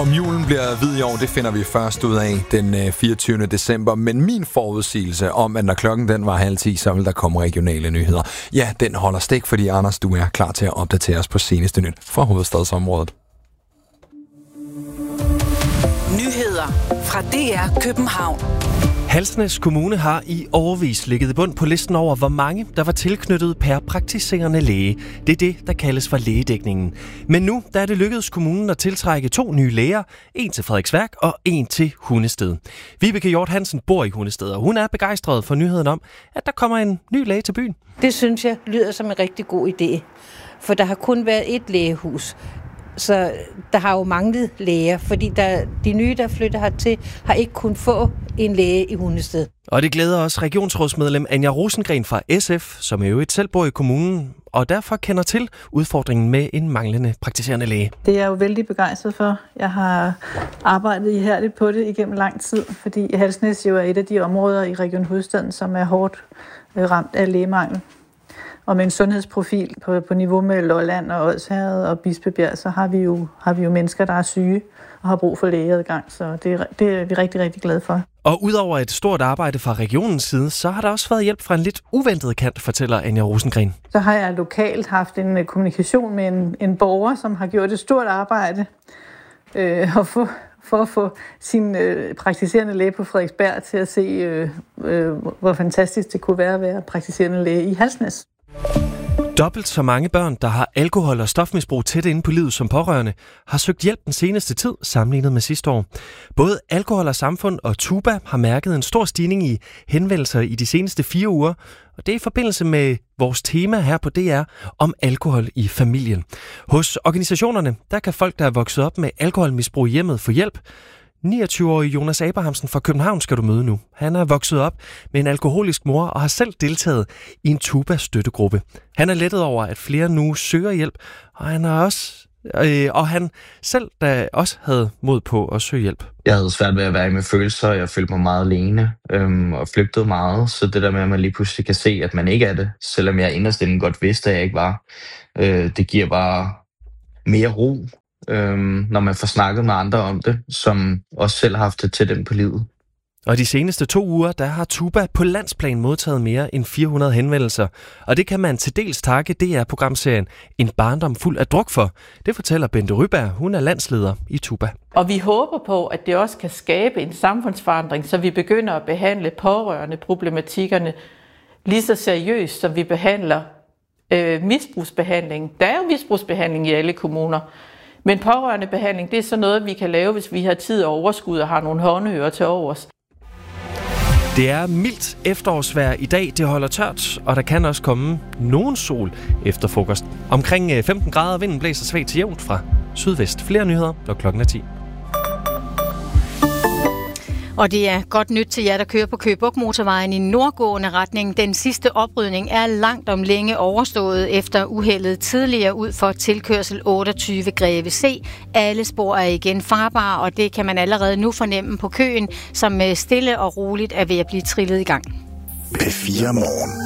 Om julen bliver hvid i år, det finder vi først ud af den 24. december. Men min forudsigelse om, at når klokken den var 9:30, så vil der komme regionale nyheder. Ja, den holder stik, fordi Anders, du er klar til at opdatere os på seneste nyt fra hovedstadsområdet. Nyheder fra DR København. Halsnæs Kommune har i årevis ligget i bund på listen over, hvor mange der var tilknyttet per praktiserende læge. Det er det, der kaldes for lægedækningen. Men nu der er det lykkedes kommunen at tiltrække 2 nye læger, en til Frederiksværk og en til Hundested. Vibeke Hjort Hansen bor i Hundested, og hun er begejstret for nyheden om, at der kommer en ny læge til byen. Det synes jeg lyder som en rigtig god idé, for der har kun været et lægehus. Så der har jo manglet læger, fordi de nye, der flytter hertil, har ikke kunnet få en læge i Hundested. Og det glæder også regionsrådsmedlem Anja Rosengren fra SF, som jo selv bor i kommunen, og derfor kender til udfordringen med en manglende praktiserende læge. Det er jeg jo vældig begejstret for. Jeg har arbejdet ihærdigt på det igennem lang tid, fordi Halsnæs jo er et af de områder i Region Hovedstaden, som er hårdt ramt af lægemangel. Og med en sundhedsprofil på niveau med Lolland og Odsherred og Bispebjerg, så har vi jo mennesker, der er syge og har brug for lægeadgang. Så det er vi rigtig, rigtig glade for. Og udover et stort arbejde fra regionens side, så har der også været hjælp fra en lidt uventet kant, fortæller Anja Rosengren. Så har jeg lokalt haft en kommunikation med en borger, som har gjort et stort arbejde for at få sin praktiserende læge på Frederiksberg til at se, hvor fantastisk det kunne være at være praktiserende læge i Halsnæs. Dobbelt så mange børn, der har alkohol- og stofmisbrug tæt inde på livet som pårørende, har søgt hjælp den seneste tid sammenlignet med sidste år. Både Alkohol og Samfund og TUBA har mærket en stor stigning i henvendelser i de seneste 4 uger, og det er i forbindelse med vores tema her på DR om alkohol i familien. Hos organisationerne, der kan folk, der er vokset op med alkoholmisbrug i hjemmet, få hjælp. 29-årige Jonas Abrahamsen fra København skal du møde nu. Han er vokset op med en alkoholisk mor og har selv deltaget i en TUBA-støttegruppe. Han er lettet over, at flere nu søger hjælp, og han selv da også havde mod på at søge hjælp. Jeg havde svært ved at være med følelser, jeg følte mig meget alene og flygtede meget. Så det der med, at man lige pludselig kan se, at man ikke er det, selvom jeg inderst inden godt vidste, at jeg ikke var, det giver bare mere ro. Når man får snakket med andre om det, som også selv har haft det tæt ind på livet. Og de seneste 2 uger, der har TUBA på landsplan modtaget mere end 400 henvendelser. Og det kan man til dels takke DR-programserien En barndom fuld af druk for. Det fortæller Bente Ryberg, hun er landsleder i TUBA. Og vi håber på, at det også kan skabe en samfundsforandring, så vi begynder at behandle pårørende problematikkerne lige så seriøst, som vi behandler misbrugsbehandling. Der er jo misbrugsbehandling i alle kommuner. Men pårørendebehandling, det er så noget, vi kan lave, hvis vi har tid og overskud og har nogle håndører til overs. Det er mildt efterårsvejr i dag, det holder tørt, og der kan også komme nogen sol efter frokost. Omkring 15 grader, vinden blæser svagt til jævnt fra sydvest. Flere nyheder, når klokken er 10. Og det er godt nyt til jer, der kører på Køge Bugt Motorvejen i nordgående retning. Den sidste oprydning er langt om længe overstået efter uheldet tidligere ud for tilkørsel 28 Greve C. Alle spor er igen farbare, og det kan man allerede nu fornemme på køen, som stille og roligt er ved at blive trillet i gang. P4 Morgen.